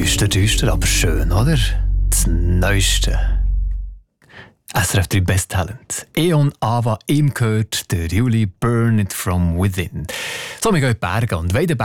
Düster, aber schön, oder? Das Neueste. SRF 3 Best Talent. Eon Ava, ihm gehört der Juli Burn It From Within. So, wir gehen in die Berge und wollen